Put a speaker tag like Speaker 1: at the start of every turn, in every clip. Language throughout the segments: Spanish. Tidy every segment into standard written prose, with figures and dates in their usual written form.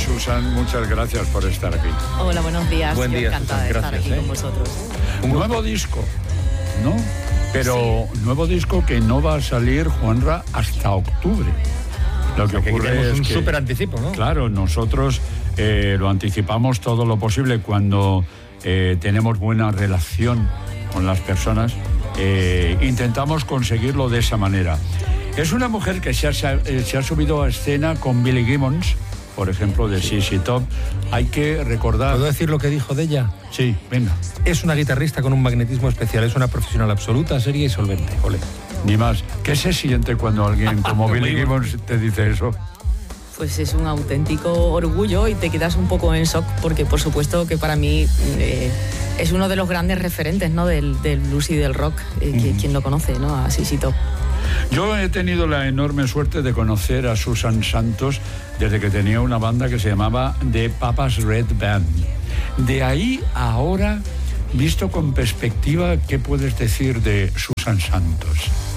Speaker 1: Susan, muchas gracias por estar aquí.
Speaker 2: Hola, buenos días.
Speaker 3: Buen día,
Speaker 2: encantada de estar aquí con vosotros.
Speaker 1: Un nuevo disco, ¿no? Pero nuevo disco que no va a salir, Juanra, hasta octubre. Lo que ocurre es
Speaker 3: un
Speaker 1: que,
Speaker 3: súper anticipo, ¿no?
Speaker 1: Claro, nosotros lo anticipamos todo lo posible cuando tenemos buena relación con las personas. Intentamos conseguirlo de esa manera. Es una mujer que se ha subido a escena con Billy Gibbons, por ejemplo, de ZZ Top. Hay que recordar...
Speaker 3: ¿Puedo decir lo que dijo de ella?
Speaker 1: Sí, venga.
Speaker 3: Es una guitarrista con un magnetismo especial, es una profesional absoluta, seria y solvente. Ole.
Speaker 1: Ni más. ¿Qué se siente cuando alguien como Billy Gibbons te dice eso?
Speaker 2: Pues es un auténtico orgullo y te quedas un poco en shock porque, por supuesto, que para mí es uno de los grandes referentes, ¿no? del blues y del rock. Quien lo conoce, ¿no? A ZZ Top.
Speaker 1: Yo he tenido la enorme suerte de conocer a Susan Santos desde que tenía una banda que se llamaba The Papa's Red Band. De ahí a ahora, visto con perspectiva, ¿qué puedes decir de Susan Santos?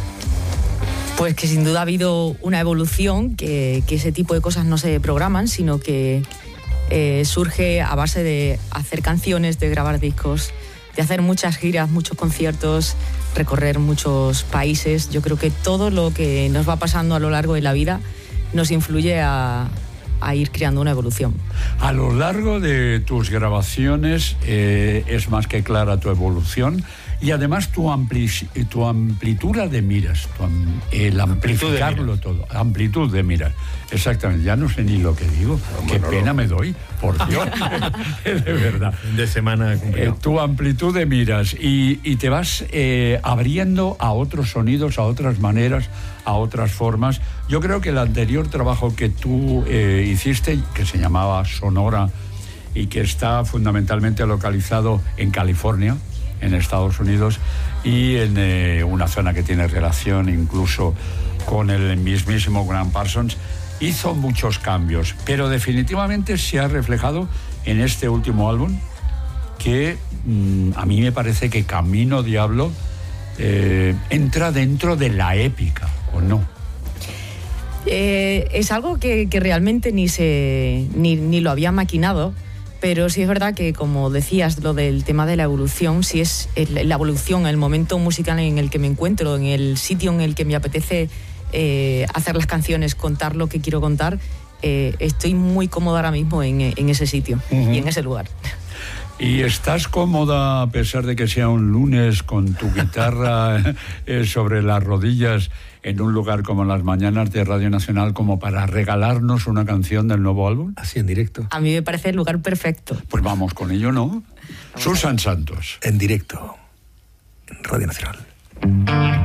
Speaker 2: Pues que sin duda ha habido una evolución, que ese tipo de cosas no se programan, sino que surge a base de hacer canciones, de grabar discos, de hacer muchas giras, muchos conciertos, recorrer muchos países. Yo creo que todo lo que nos va pasando a lo largo de la vida nos influye a ir creando una evolución. A
Speaker 1: lo largo de tus grabaciones es más que clara tu evolución y además tu amplitud de miras, el amplificarlo todo, amplitud de miras. Exactamente, ya no sé ni lo que digo. Qué pena me doy, por Dios. De verdad.
Speaker 3: De semana
Speaker 1: tu amplitud de miras y te vas abriendo a otros sonidos, a otras maneras, a otras formas. Yo creo que el anterior trabajo que tú hiciste, que se llamaba Sonora y que está fundamentalmente localizado en California, en Estados Unidos, y en una zona que tiene relación incluso con el mismísimo Graham Parsons, hizo muchos cambios, pero definitivamente se ha reflejado en este último álbum que a mí me parece que Camino Diablo entra dentro de la épica, ¿o no?
Speaker 2: Es algo que realmente ni lo había maquinado, pero sí es verdad que, como decías, lo del tema de la evolución, si es la evolución, el momento musical en el que me encuentro, en el sitio en el que me apetece hacer las canciones, contar lo que quiero contar, estoy muy cómoda ahora mismo en ese sitio y en ese lugar.
Speaker 1: ¿Y estás cómoda a pesar de que sea un lunes con tu guitarra sobre las rodillas en un lugar como las mañanas de Radio Nacional como para regalarnos una canción del nuevo álbum?
Speaker 3: Así en directo.
Speaker 2: A mí me parece el lugar perfecto.
Speaker 1: Pues vamos con ello, ¿no? Susan Santos.
Speaker 3: En directo. Radio Nacional.